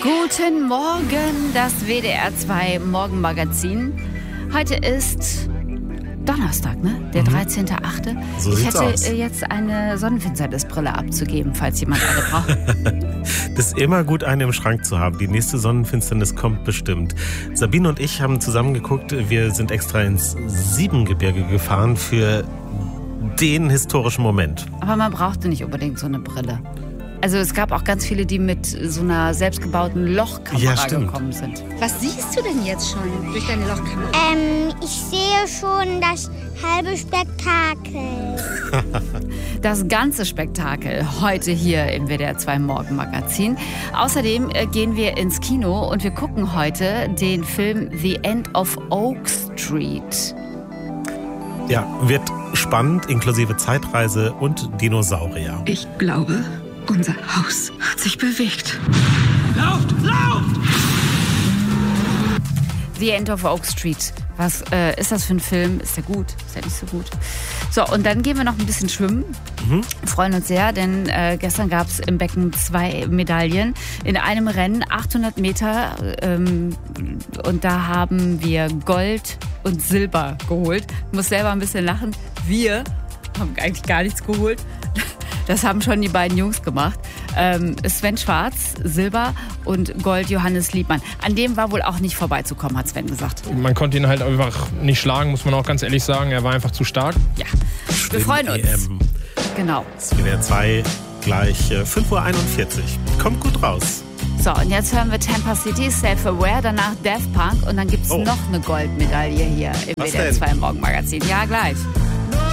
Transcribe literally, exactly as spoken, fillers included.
Guten Morgen, das W D R zwei Morgenmagazin. Heute ist Donnerstag, ne? Der Mhm. dreizehnter achte So ich sieht's hätte aus. jetzt eine Sonnenfinsternisbrille abzugeben, falls jemand eine braucht. Das ist immer gut, eine im Schrank zu haben. Die nächste Sonnenfinsternis kommt bestimmt. Sabine und ich haben zusammen geguckt. Wir sind extra ins Siebengebirge gefahren für den historischen Moment. Aber man brauchte nicht unbedingt so eine Brille. Also es gab auch ganz viele, die mit so einer selbstgebauten Lochkamera Ja, stimmt. gekommen sind. Was siehst du denn jetzt schon durch deine Lochkamera? Ähm, ich sehe schon das halbe Spektakel. Das ganze Spektakel heute hier im W D R zwei Morgenmagazin. Außerdem äh, gehen wir ins Kino und wir gucken heute den Film The End of Oak Street. Ja, wird spannend, inklusive Zeitreise und Dinosaurier. Ich glaube, unser Haus hat sich bewegt. Lauft! Lauft! The End of Oak Street. Was äh, ist das für ein Film? Ist der gut? Ist der nicht so gut? So, und dann gehen wir noch ein bisschen schwimmen. Mhm. Freuen uns sehr, denn äh, gestern gab es im Becken zwei Medaillen. In einem Rennen achthundert Meter. Ähm, und da haben wir Gold und Silber geholt. Ich muss selber ein bisschen lachen. Wir haben eigentlich gar nichts geholt. Das haben schon die beiden Jungs gemacht. Ähm, Sven Schwarz, Silber und Gold Johannes Liebmann. An dem war wohl auch nicht vorbeizukommen, hat Sven gesagt. Man konnte ihn halt einfach nicht schlagen, muss man auch ganz ehrlich sagen. Er war einfach zu stark. Ja, wir freuen uns. E M. Genau. Das W D R zwei gleich äh, fünf Uhr einundvierzig. Kommt gut raus. So, und jetzt hören wir Tampa City, Self-Aware, danach Daft Punk und dann gibt's Oh. noch eine Goldmedaille hier im Was W D R zwei Morgenmagazin. Ja, gleich.